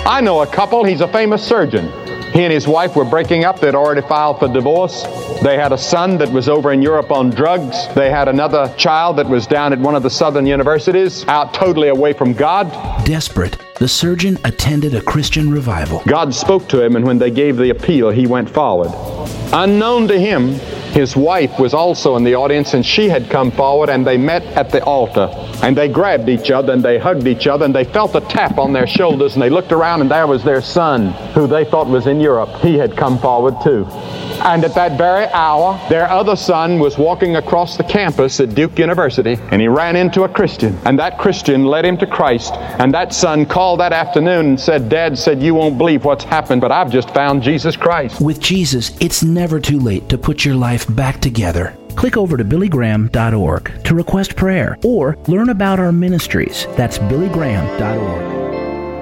I know a couple, he's a famous surgeon. He and his wife were breaking up. They'd already filed for divorce. They had a son that was over in Europe on drugs. They had another child that was down at one of the southern universities, out totally away from God. Desperate, the surgeon attended a Christian revival. God spoke to him, and when they gave the appeal, he went forward. Unknown to him, his wife was also in the audience, and she had come forward, and they met at the altar. And they grabbed each other, and they hugged each other, and they felt a tap on their shoulders, and they looked around, and there was their son, who they thought was in Europe. He had come forward too. And at that very hour, their other son was walking across the campus at Duke University, and he ran into a Christian, and that Christian led him to Christ. And that son called that afternoon and said, "Dad said you won't believe what's happened, but I've just found Jesus Christ." With Jesus, it's never too late to put your life back together. Click over to billygraham.org to request prayer or learn about our ministries. That's billygraham.org.